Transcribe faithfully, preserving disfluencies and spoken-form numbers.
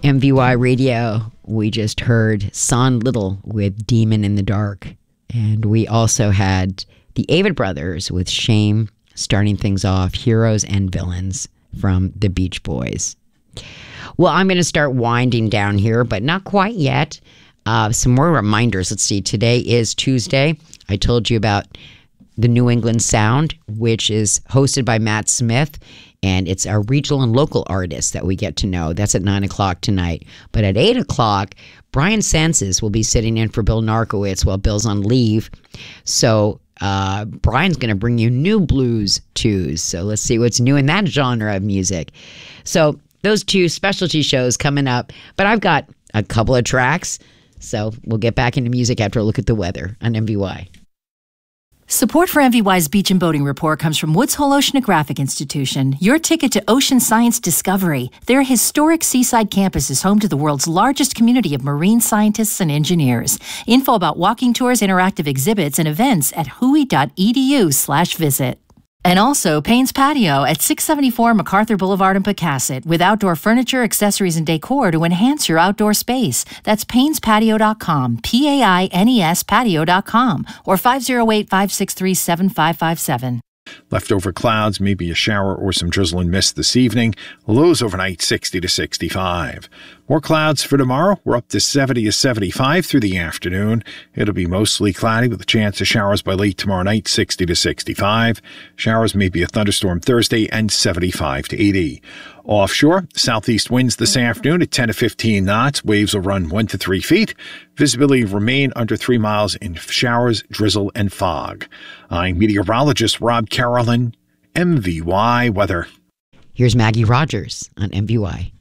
M V Y Radio, we just heard Son Little with Demon in the Dark. And we also had the Avett Brothers with Shame, starting things off, Heroes and Villains from the Beach Boys. Well, I'm going to start winding down here, but not quite yet. Uh, some more reminders. Let's see. Today is Tuesday. I told you about the New England Sound, which is hosted by Matt Smith. And it's our regional and local artists that we get to know. That's at nine o'clock tonight. But at eight o'clock, Brian Sanses will be sitting in for Bill Narkowitz while Bill's on leave. So uh, Brian's going to bring you new blues tunes. So let's see what's new in that genre of music. So those two specialty shows coming up. But I've got a couple of tracks. So we'll get back into music after a look at the weather on M V Y. Support for M V Y's Beach and Boating Report comes from Woods Hole Oceanographic Institution, your ticket to ocean science discovery. Their historic seaside campus is home to the world's largest community of marine scientists and engineers. Info about walking tours, interactive exhibits, and events at hui.edu slash visit. And also Payne's Patio at six seventy-four MacArthur Boulevard in Pecasset with outdoor furniture, accessories, and decor to enhance your outdoor space. That's paynes patio dot com, P A I N E S patio dot com, or five oh eight, five six three, seven five five seven. Leftover clouds, maybe a shower or some drizzle and mist this evening. Lows overnight sixty to sixty-five. More clouds for tomorrow. We're up to seventy to seventy-five through the afternoon. It'll be mostly cloudy with a chance of showers by late tomorrow night, sixty to sixty-five. Showers, maybe a thunderstorm Thursday, and seventy-five to eighty. Offshore, southeast winds this afternoon at ten to fifteen knots. Waves will run one to three feet. Visibility remain under three miles in showers, drizzle, and fog. I'm meteorologist Rob Carolyn, M V Y Weather. Here's Maggie Rogers on M V Y.